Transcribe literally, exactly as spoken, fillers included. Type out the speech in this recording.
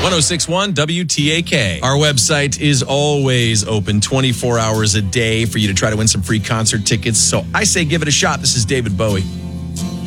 one oh six point one W T A K. Our website is always open twenty-four hours a day for you to try to win some free concert tickets. So I say give it a shot. This is David Bowie.